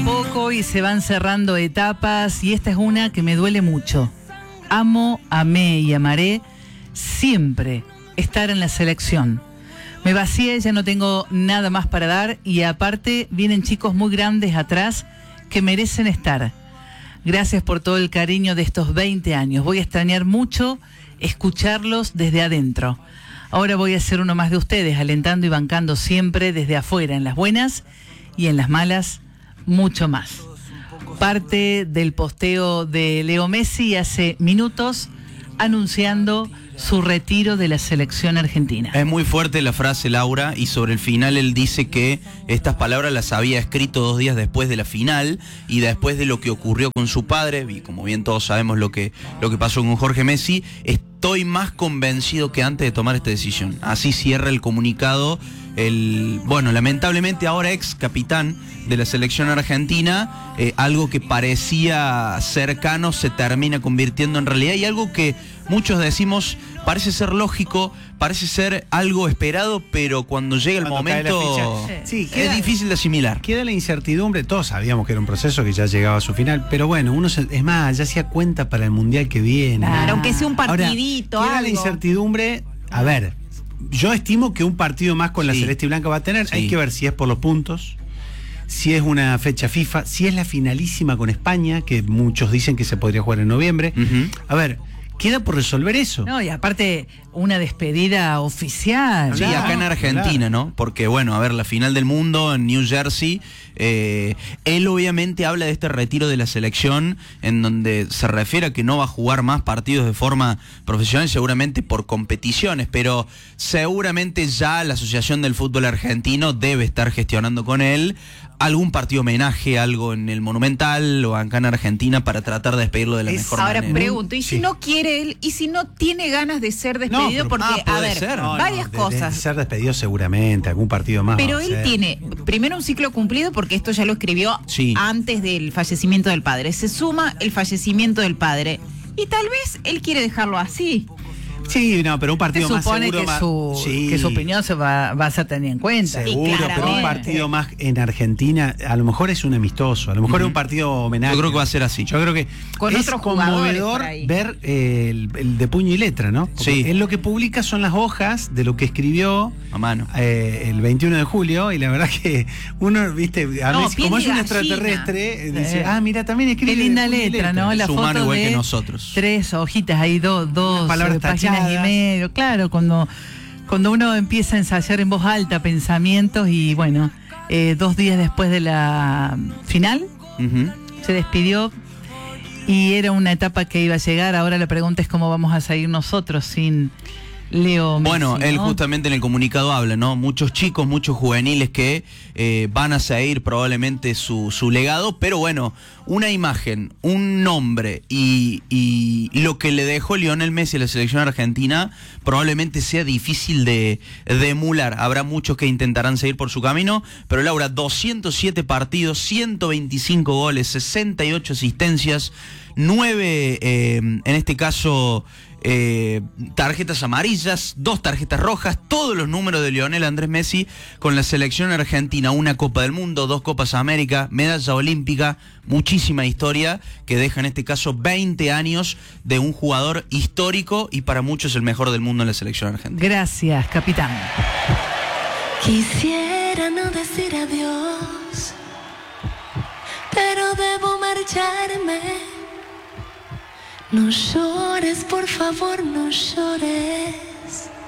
poco y se van cerrando etapas y esta es una que me duele mucho. Amo, amé y amaré siempre estar en la selección. Me vacié, ya no tengo nada más para dar y aparte vienen chicos muy grandes atrás que merecen estar. Gracias por todo el cariño de estos 20 años. Voy a extrañar mucho escucharlos desde adentro. Ahora voy a ser uno más de ustedes, alentando y bancando siempre desde afuera, en las buenas y en las malas, mucho más. Parte del posteo de Leo Messi hace minutos anunciando su retiro de la selección argentina. Es muy fuerte la frase, Laura, y sobre el final él dice que estas palabras las había escrito 2 días después de la final y después de lo que ocurrió con su padre, y como bien todos sabemos lo que pasó con Jorge Messi. Estoy más convencido que antes de tomar esta decisión. Así cierra el comunicado lamentablemente ahora ex capitán de la selección argentina. Algo que parecía cercano se termina convirtiendo en realidad, y algo que muchos decimos parece ser lógico, parece ser algo esperado, pero cuando llega el momento es difícil de asimilar. Queda la incertidumbre. Todos sabíamos que era un proceso que ya llegaba a su final, pero bueno, es más, ya hacía cuenta para el Mundial que viene. Claro, aunque sea un partidito. Ahora, queda algo. la incertidumbre. A ver, yo estimo que un partido más con la Celeste y Blanca va a tener. Hay que ver si es por los puntos, si es una fecha FIFA, si es la finalísima con España, que muchos dicen que se podría jugar en noviembre. A ver, queda por resolver eso. No, y aparte, una despedida oficial. Sí, acá en Argentina, ¿no? Porque, bueno, a ver, la final del mundo en New Jersey, él obviamente habla de este retiro de la selección, en donde se refiere a que no va a jugar más partidos de forma profesional, seguramente por competiciones, pero seguramente ya la Asociación del Fútbol Argentino debe estar gestionando con él algún partido homenaje, algo en el Monumental o acá en Argentina para tratar de despedirlo de la mejor manera. Ahora pregunto, ¿y si no quiere él? ¿Y si no tiene ganas de ser despedido? Porque, a ver, varias cosas. De ser despedido seguramente, algún partido más. Pero él tiene, primero, un ciclo cumplido, porque esto ya lo escribió antes del fallecimiento del padre. Se suma el fallecimiento del padre y tal vez él quiere dejarlo así. Sí, no, pero un partido más seguro. Se supone que su opinión se va a ser tenida en cuenta. Seguro, pero un partido más en Argentina, a lo mejor es un amistoso, a lo mejor es un partido homenaje. Yo creo que va a ser así. Yo creo que con es conmovedor ver el de puño y letra, ¿no? Porque él lo que publica son las hojas de lo que escribió a mano el 21 de julio, y la verdad que uno, viste, a veces, como es un extraterrestre, dice, mira, también escribe. Qué linda letra, ¿no? La foto igual de que nosotros. 3 hojitas, ahí dos palabras páginas y medio. Claro, cuando uno empieza a ensayar en voz alta pensamientos y bueno, 2 días después de la final se despidió y era una etapa que iba a llegar. Ahora la pregunta es cómo vamos a seguir nosotros sin Leo Messi, bueno, él ¿no? justamente en el comunicado habla, ¿no? Muchos chicos, muchos juveniles que van a seguir probablemente su legado, pero bueno, una imagen, un nombre y lo que le dejó Lionel Messi a la selección argentina probablemente sea difícil de emular. Habrá muchos que intentarán seguir por su camino, pero Laura, 207 partidos, 125 goles, 68 asistencias, 9 en este caso tarjetas amarillas, 2 tarjetas rojas, todos los números de Lionel Andrés Messi con la selección argentina, 1 Copa del Mundo, 2 Copas América, medalla olímpica, muchísima historia que deja en este caso 20 años de un jugador histórico y para muchos el mejor del mundo en la selección argentina. Gracias, capitán. Quisiera no decir adiós, pero debo marcharme. No llores, por favor, no llores.